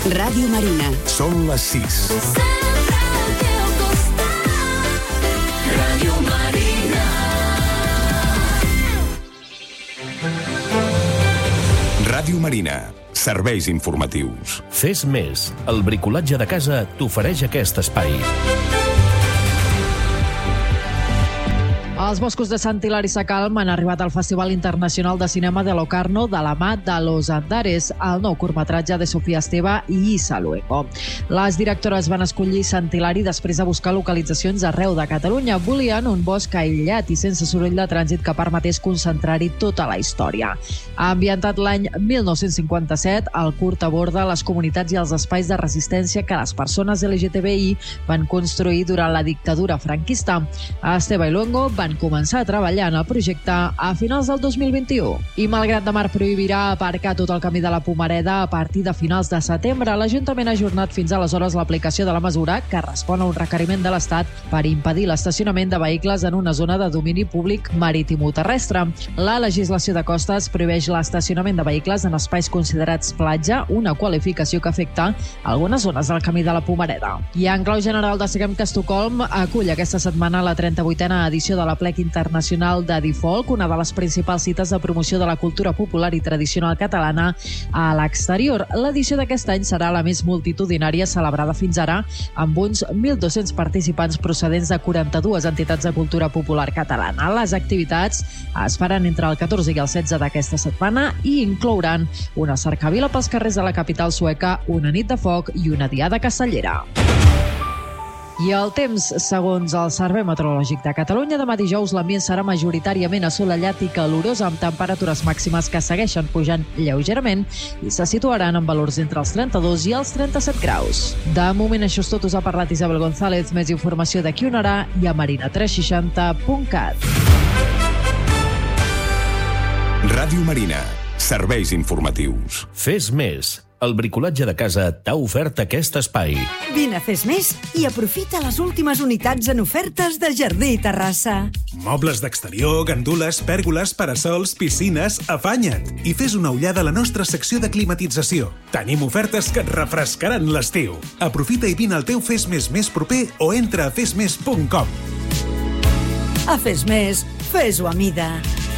Ràdio Marina. Són les 6. Ràdio Marina. Ràdio Marina. Serveis informatius. Fes més. El bricolatge de casa t'ofereix aquest espai. Els boscos de Sant Hilari Sacalm han arribat al Festival Internacional de Cinema de Locarno de la mà de Los Andares, el nou curtmetratge de Sofia Esteve i Isa Luengo. Les directores van escollir Sant Hilari després de buscar localitzacions arreu de Catalunya. Volien un bosc aïllat i sense soroll de trànsit que permetés concentrar-hi tota la història. Ambientat l'any 1957, el curt aborda les comunitats i els espais de resistència que les persones LGTBI van construir durant la dictadura franquista. Esteve i Luengo van començar a treballar en el projecte a finals del 2021. I malgrat de Mar prohibirà aparcar tot el camí de la Pomareda a partir de finals de setembre, l'Ajuntament ha ajornat fins aleshores l'aplicació de la mesura, que respon a un requeriment de l'Estat per impedir l'estacionament de vehicles en una zona de domini públic marítim-terrestre. La legislació de costes prohibeix l'estacionament de vehicles en espais considerats platja, una qualificació que afecta algunes zones del camí de la Pomareda. I en clau general destaquem que Estocolm acull aquesta setmana la 38a edició de la Plec Internacional de Difolk, una de les principals cites de promoció de la cultura popular i tradicional catalana a l'exterior. L'edició d'aquest any serà la més multitudinària celebrada fins ara, amb uns 1.200 participants procedents de 42 entitats de cultura popular catalana. Les activitats es faran entre el 14 i el 16 d'aquesta setmana i inclouran una cercavila pels carrers de la capital sueca, una nit de foc i una diada castellera. I el temps, segons el Servei Meteorològic de Catalunya, demà dijous l'ambient serà majoritàriament assolellat i calorós, amb temperatures màximes que segueixen pujant lleugerament i se situaran en valors entre els 32 i els 37 graus. De moment això és tot. Us ha parlat Isabel González. Més informació d'aquí una hora i a marina360.cat. Ràdio Marina. Serveis informatius. Fes més. El bricolatge de casa t'ha ofert aquest espai. Vine a Fes Més i aprofita les últimes unitats en ofertes de Jardí i Terrassa. Mobles d'exterior, gandules, pèrgoles, parasols, piscines, afanya't i fes una ullada a la nostra secció de climatització. Tenim ofertes que et refrescaran l'estiu. Aprofita i vine al teu Fes Més més proper o entra a fesmes.com. A Fes Més, fes-ho a mida.